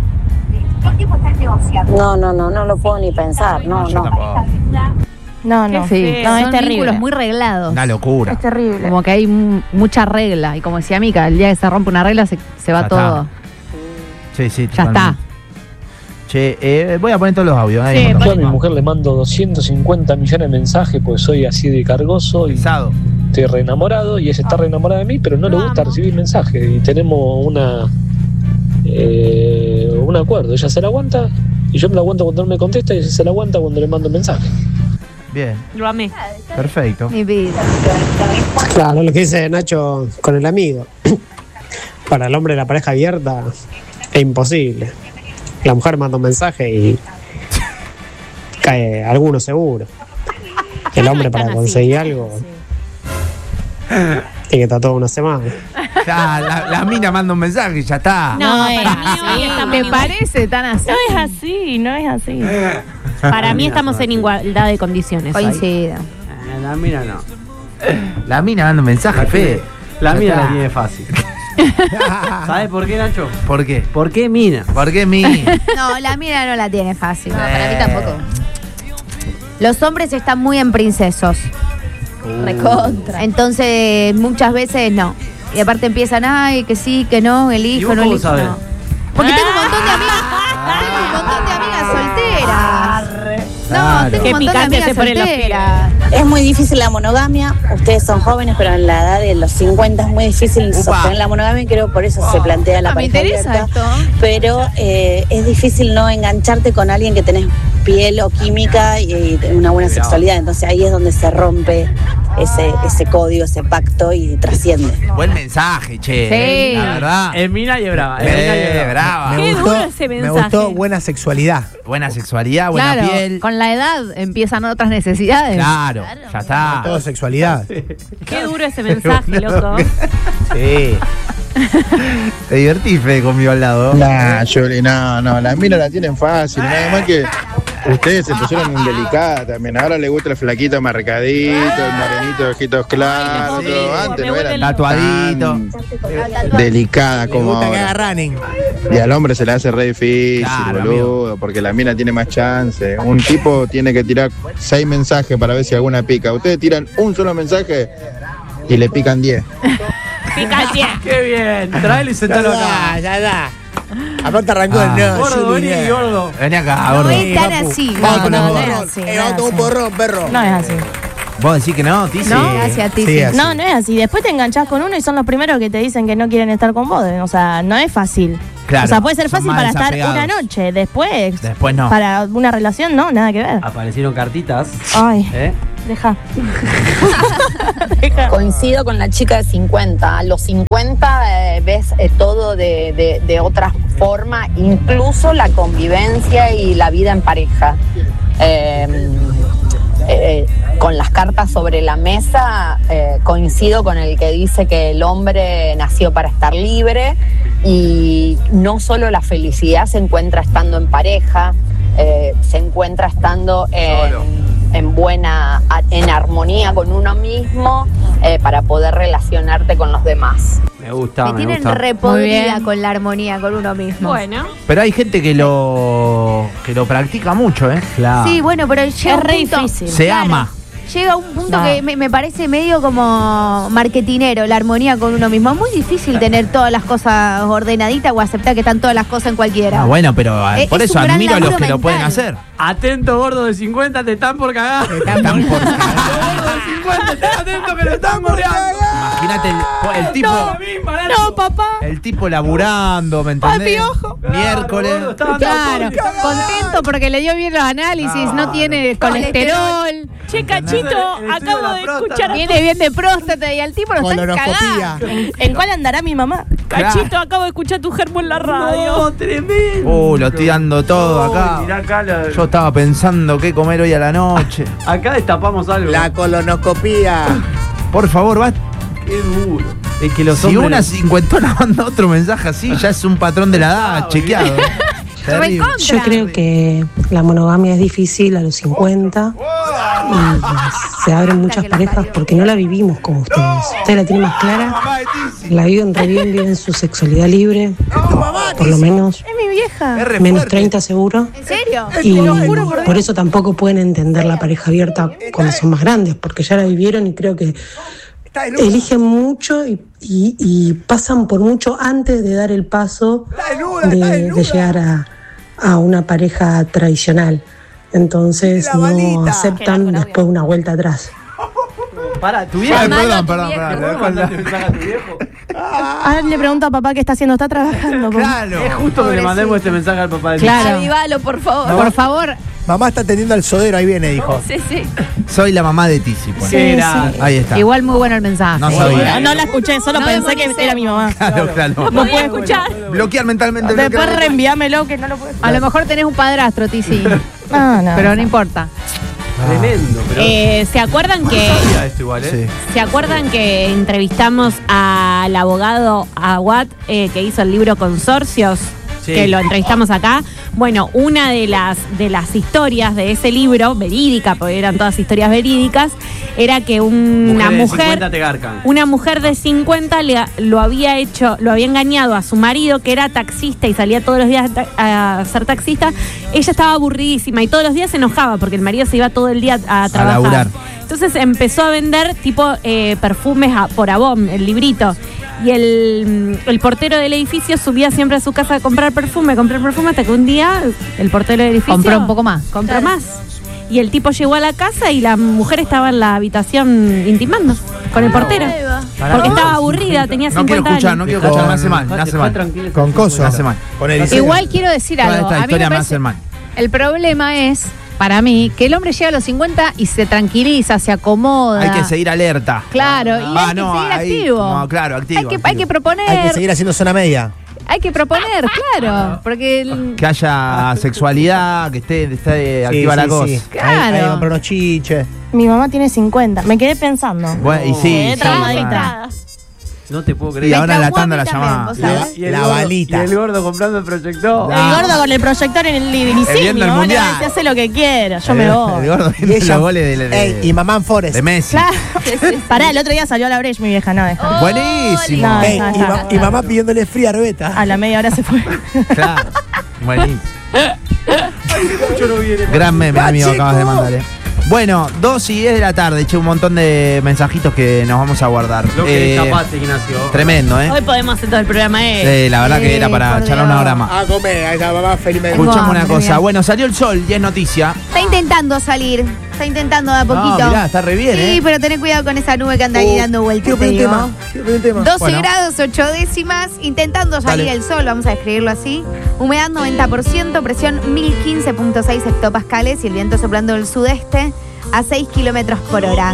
No lo puedo ni pensar, no. No, Sí, no, es son terrible. vínculos muy reglados. Una locura. Es terrible. Como que hay mucha regla. Y como decía Mica, el día que se rompe una regla se va Ya todo. Sí, Ya está. Che, voy a poner todos los audios. Yo a mi mujer le mando 250 millones de mensajes porque soy así de cargoso y estoy re enamorado y ella está re enamorada de mí, pero no le gusta recibir mensajes y tenemos un acuerdo. Ella se la aguanta y yo me la aguanto cuando no me contesta y ella se la aguanta cuando le mando mensaje. Bien. Lo amé. Perfecto. Mi vida. Claro, lo que dice Nacho con el amigo. Para el hombre de la pareja abierta es imposible. La mujer manda un mensaje y cae alguno seguro. El hombre para conseguir algo tiene que estar toda una semana. Ya, la mina manda un mensaje y ya está. No, para mí ¿Te parece tan así? No es así. Para mí estamos en igualdad de condiciones. Coincido. La mina no. La mina manda un mensaje, Fede. La Ya mina está. la tiene fácil. ¿Sabes por qué, Nacho? ¿Por qué? ¿Por qué mina? ¿Por qué mina? No, la mira no la tiene fácil. No, para mí tampoco. Los hombres están muy en princesos. Recontra. Entonces, muchas veces no. Y aparte empiezan, ay, que sí, que no, ¿Y elijo, vos no cómo elijo. sabés? No. Porque tengo un montón de amigas. Tengo un montón de amigas solteras. No, tengo Qué un montón de picante amigas se ponen los solteras. Es muy difícil la monogamia. Ustedes son jóvenes, pero en la edad de los 50 es muy difícil sostener la monogamia y creo por eso se plantea la Me pareja interesa abierta. esto. Pero es difícil no engancharte con alguien que tenés piel o química y una buena sexualidad. Entonces ahí es donde se rompe ese código, ese pacto y trasciende. Buen mensaje, che. Sí. La verdad. Emina y brava. Brava. Qué duro ese Me mensaje. gustó buena sexualidad. Buena sexualidad, buena Claro, piel. con la edad empiezan otras necesidades. Claro, ya está. Todo sexualidad. Qué duro ese mensaje, loco. Sí. Te divertís, Fede, conmigo al lado. Nah, Yoli, no, las minas la tienen fácil, nada más que ustedes se pusieron indelicadas también. Ahora le gusta el flaquito marcadito, el morenito de ojitos claros, todo. Antes no era Tatuadito. delicada como gusta que haga ahora. running. Y al hombre se le hace re difícil, Claro, boludo, porque la mina tiene más chance. Un tipo tiene que tirar 6 mensajes para ver si alguna pica. Ustedes tiran un solo mensaje y le pican 10. Qué bien. Traelo y sentalo acá. Ya da. Aparte arrancó el no. Gordo, Juli, vení, gordo. Vení acá, No gordo. es tan así. Vamos con el no es porrón. así, Vamos no con es un así. porrón, perro. No es así. ¿Vos decís que no, Tizi? No, gracias, Tizi. Sí, así. No es así. Después te enganchás con uno y son los primeros que te dicen que no quieren estar con vos. O sea, no es fácil. Claro, o sea, puede ser son fácil más para estar desapegados. una noche. Después no. Para una relación, no, nada que ver. Aparecieron cartitas. Ay, ¿Eh? deja. Coincido con la chica de 50. A los 50 ves todo de otra forma, incluso la convivencia y la vida en pareja. Con las cartas sobre la mesa, coincido con el que dice que el hombre nació para estar libre y no solo la felicidad se encuentra estando en pareja, se encuentra estando en armonía con uno mismo para poder relacionarte con los demás. Me gusta, Me tienen Muy repodrida bien. con la armonía con uno mismo. Bueno. Pero hay gente que lo practica mucho, ¿eh? Claro. Sí, bueno, pero llega Es un re punto, difícil. Se ama. llega un punto No. que me parece medio como marketinero, la armonía con uno mismo. Es muy difícil tener todas las cosas ordenaditas o aceptar que están todas las cosas en cualquiera. Ah, bueno, pero por Es eso un gran admiro a los laburo que lo pueden mental. hacer. Atento, gordo de 50, te están por cagar. Gordo de 50, estén atento que lo están mordeando. Imagínate el tipo. No, papá. El tipo laburando, ¿me entendés? Miércoles. Claro, contento porque le dio bien los análisis, no tiene colesterol. Che, Cachito, acabo de escuchar. Viene bien de próstata y al tipo lo están cagando. ¿En cuál andará mi mamá? Cachito, acabo de escuchar tu germo en la radio. No, tremendo. Lo estoy dando todo acá. Mirá acá Yo estaba pensando qué comer hoy a la noche. acá destapamos algo. La colonoscopía. Por favor, va. Qué duro. Es que los Si hombres. una cincuentona manda otro mensaje así, ya es un patrón de la edad, chequeado. Terrible. Yo creo que la monogamia es difícil a los 50 y se abren muchas parejas porque no la vivimos como ustedes. Ustedes la tienen más clara, la viven re bien, viven su sexualidad libre, por lo menos Es mi vieja. menos 30 seguro. ¿En serio? Y por eso tampoco pueden entender la pareja abierta cuando son más grandes, porque ya la vivieron y creo que eligen mucho y pasan por mucho antes de dar el paso de llegar a una pareja tradicional. Entonces no aceptan después una vuelta atrás. Para, tu viejo. Ay, perdón. ¿Puedo mandarte un mensaje a tu viejo? Ahora le pregunto a papá qué está haciendo. Está trabajando. Claro. Es justo que le mandemos este mensaje al papá de Claro. Avivalo, por favor. Por favor. Mamá está atendiendo al sodero, ahí viene, dijo. Sí, sí. Soy la mamá de Tizi. Pues. Qué grande. Ahí está. Igual muy bueno el mensaje. No sabía. No la escuché, solo No pensé que demonicé. era mi mamá. Claro. No puedo escuchar. Bloquear mentalmente. Después reenviámelo que no lo puedo A lo mejor tenés un padrastro, Tizi. No. Pero no importa. Tremendo, pero. ¿Se acuerdan que Sabía esto igual, ¿eh? Sí. ¿Se acuerdan que entrevistamos al abogado Aguat que hizo el libro Consorcios? Sí. Que lo entrevistamos acá. Bueno, una de las historias de ese libro, verídica, porque eran todas historias verídicas, era que una Mujeres de mujer 50 te garcan. una mujer de 50 lo había engañado a su marido, que era taxista y salía todos los días a ser taxista. Ella estaba aburridísima y todos los días se enojaba porque el marido se iba todo el día a trabajar. laburar. Entonces empezó a vender tipo perfumes por Avon, el librito. Y el portero del edificio subía siempre a su casa a comprar perfume, hasta que un día el portero del edificio Compró un poco más. compró más. Y el tipo llegó a la casa y la mujer estaba en la habitación intimando con el portero. Porque estaba aburrida, tenía 50 No quiero escuchar, años. no quiero escuchar, me hace mal, me hace mal. Con coso. Me hace mal. Con el Igual quiero decir Toda algo. esta A mí historia me me hace parece, mal. el problema es para mí, que el hombre llega a los 50 y se tranquiliza, se acomoda. Hay que seguir alerta. Claro, y hay que seguir activo. No, claro, activo. Hay que proponer. Hay que seguir haciendo zona media. Hay que proponer, claro. Porque que haya sexualidad, que esté activa la cosa. Sí. Claro. Hay que comprar unos chiches. Mi mamá tiene 50. Me quedé pensando. Bueno, y sí. Traumadita. No te puedo creer. Y ahora en la tanda la llamaba. La balita. Y el gordo comprando el proyector. El gordo con el proyector en el living. Y sí, viendo el mundial. Se hace lo que quiera. Yo me voy. El gordo viendo los goles y mamá en Forest. De Messi. Claro. Pará, el otro día salió a la brecha mi vieja, no deja. Buenísimo. No, y mamá pidiéndole fría a Arbeta. A la media hora se fue. Claro. Buenísimo. Gran meme, amigo, acabas de mandar. Bueno, 2 y 10 de la tarde, un montón de mensajitos que nos vamos a guardar. Lo que chapaste, Ignacio. Tremendo, ¿eh? Hoy podemos hacer todo el programa, la verdad que era para charlar una hora más. A comer, a esa mamá felizmente. Escuchamos una cosa. Bueno, salió el sol, ya es noticia. Está intentando salir. Está intentando de a poquito. Mirá, está re bien, Sí, pero tened cuidado con esa nube que anda ahí dando vueltas. Quiero tema. 12 grados 8 décimas, intentando salir el sol, vamos a describirlo así. Humedad 90%, presión 1015.6 hectopascales y el viento soplando del sudeste a 6 kilómetros por hora.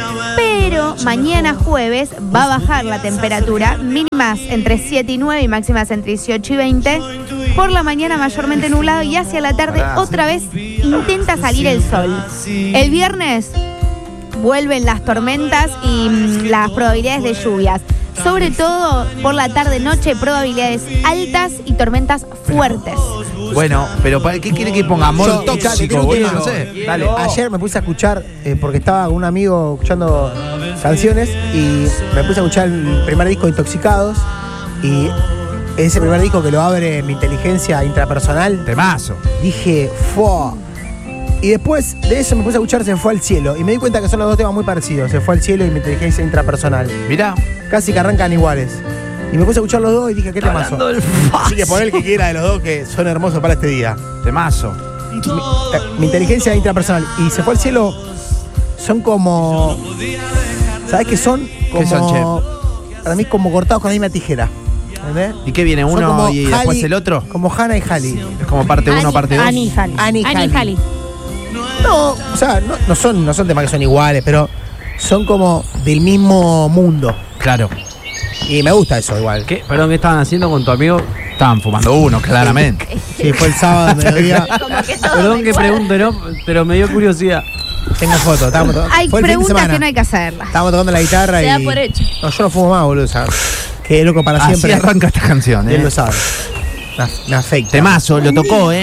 Pero mañana jueves va a bajar la temperatura, mínimas entre 7 y 9 y máximas entre 18 y 20. Por la mañana mayormente nublado y hacia la tarde otra vez intenta salir el sol. El viernes vuelven las tormentas y las probabilidades de lluvias. Sobre todo por la tarde-noche, probabilidades altas y tormentas fuertes. Bueno, pero ¿qué quiere que ponga? Amor tóxico, boludo, no sé. Dale. Ayer me puse a escuchar, porque estaba con un amigo escuchando canciones y me puse a escuchar el primer disco de Intoxicados y ese primer disco que lo abre Mi Inteligencia Intrapersonal. Temazo. Dije, ¡fua! Y después de eso me puse a escuchar Se Fue al Cielo y me di cuenta que son los dos temas muy parecidos, Se Fue al Cielo y Mi Inteligencia Intrapersonal. Mirá. Casi que arrancan iguales. Y me puse a escuchar los dos y dije, ¿qué temazo? Así que pon el que quiera de los dos que son hermosos para este día. Temazo. Mi Inteligencia Intrapersonal y Se Fue al Cielo son como... ¿Sabes qué son? Como, ¿Qué son, che? Para mí como cortados con la misma tijera. ¿Entendés? ¿Y qué viene? ¿Uno y después el otro? Como Hannah y Halley. Es como parte 1, parte 2. Annie y Halley. No, o sea, no son temas que son iguales, pero son como del mismo mundo. Claro. Y me gusta eso igual. ¿Qué? Perdón, ¿qué estaban haciendo con tu amigo? Estaban fumando uno, claramente. Sí, fue el sábado, mediodía. Perdón que pregunte, ¿no? Pero me dio curiosidad. Tengo fotos. Hay fue el fin de preguntas semana. que no hay que hacerlas. Estábamos tocando la guitarra Se y... da por hecho. No, yo no fumo más, boludo. O sea, qué loco para siempre. Así arranca esta canción, Él lo sabe. Me afecta. Temazo, lo tocó,